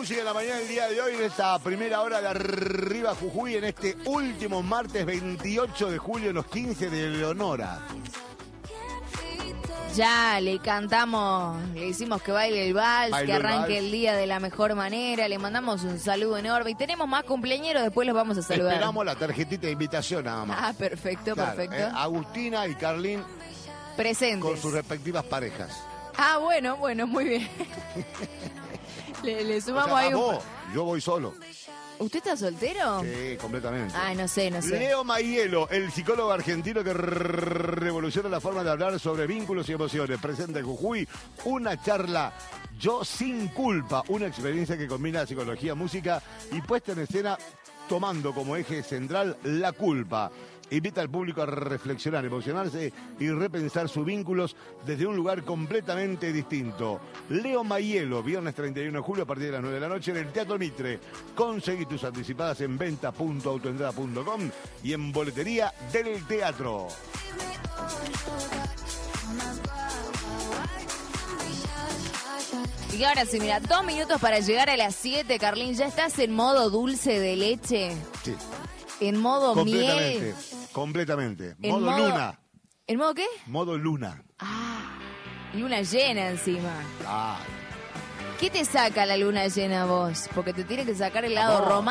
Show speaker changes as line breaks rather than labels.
música en la mañana del día de hoy, en esta primera hora de Arriba Jujuy, en este último martes 28 de julio, en los 15 de Leonora.
Ya le cantamos, le hicimos que baile el vals, que arranque el día de la mejor manera, le mandamos un saludo enorme y tenemos más cumpleañeros, después los vamos a saludar.
Esperamos la tarjetita de invitación nada más.
Ah, perfecto, claro, perfecto.
Agustina y Carlín
presentes.
Con sus respectivas parejas.
Ah, bueno, muy bien. le sumamos ahí un...
Yo voy solo.
¿Usted está soltero?
Sí, completamente.
Ah, no sé.
Leo Maielo, el psicólogo argentino que revoluciona la forma de hablar sobre vínculos y emociones. Presenta en Jujuy una charla Yo sin culpa, una experiencia que combina psicología, música y puesta en escena tomando como eje central la culpa. Invita al público a reflexionar, emocionarse y repensar sus vínculos desde un lugar completamente distinto. Leo Maielo, viernes 31 de julio a partir de las 9 de la noche en el Teatro Mitre. Conseguí tus anticipadas en venta.autoentrada.com y en boletería del teatro.
Y ahora sí, mira, 2 minutos para llegar a las 7, Carlín. ¿Ya estás en modo dulce de leche?
Sí.
¿En modo miel?
Completamente. Modo luna.
¿En modo qué?
Modo luna.
Ah, luna llena encima.
Ah.
¿Qué te saca la luna llena a vos? Porque te tiene que sacar el lado romántico.